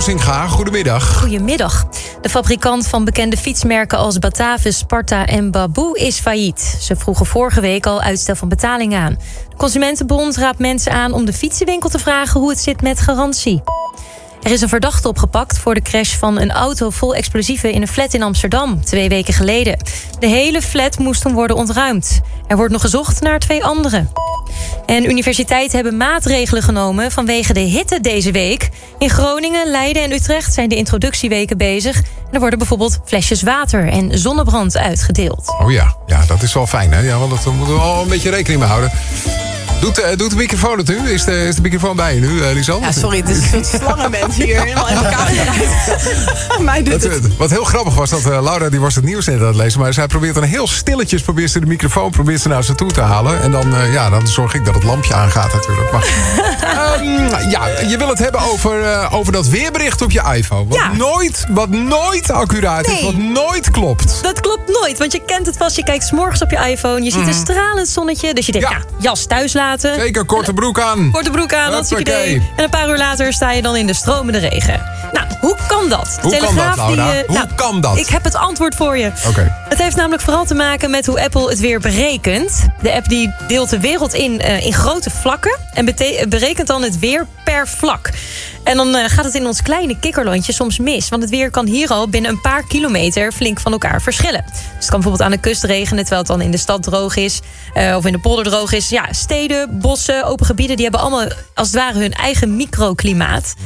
Huizinga, goedemiddag. Goedemiddag. De fabrikant van bekende fietsmerken als Batavus, Sparta en Baboe is failliet. Ze vroegen vorige week al uitstel van betaling aan. De Consumentenbond raadt mensen aan om de fietsenwinkel te vragen hoe het zit met garantie. Er is een verdachte opgepakt voor de crash van een auto vol explosieven in een flat in Amsterdam 2 weken geleden. De hele flat moest toen worden ontruimd. Er wordt nog gezocht naar 2 anderen. En universiteiten hebben maatregelen genomen vanwege de hitte deze week. In Groningen, Leiden en Utrecht zijn de introductieweken bezig. En er worden bijvoorbeeld flesjes water en zonnebrand uitgedeeld. Oh ja, dat is wel fijn, hè? Ja, want daar moeten we wel een beetje rekening mee houden. Doet de microfoon het nu? Is de microfoon bij je nu, Lisanne? Ja, sorry, het is een soort slangenmens hier. Helemaal in elkaar gedraaid. Mij doet het. Wat heel grappig was, dat Laura die was het nieuws net aan het lezen... maar zij probeert dan heel stilletjes de microfoon naar ze toe te halen. En dan zorg ik dat het lampje aangaat natuurlijk. Maar, je wil het hebben over dat weerbericht op je iPhone. Wat nooit accuraat is, wat nooit klopt. Dat klopt nooit, want je kent het vast. Je kijkt 's morgens op je iPhone, je ziet een stralend zonnetje. Dus je denkt, jas thuis laten. Zeker, korte broek aan. Hartstikke idee. En een paar uur later sta je dan in de stromende regen. Nou, hoe kan dat? Hoe kan dat? Ik heb het antwoord voor je. Okay. Het heeft namelijk vooral te maken met hoe Apple het weer berekent. De app die deelt de wereld in grote vlakken en berekent dan het weer per vlak. En dan gaat het in ons kleine kikkerlandje soms mis. Want het weer kan hier al binnen een paar kilometer flink van elkaar verschillen. Dus het kan bijvoorbeeld aan de kust regenen, terwijl het dan in de stad droog is. Of in de polder droog is. Ja, steden, bossen, open gebieden, die hebben allemaal als het ware hun eigen microklimaat.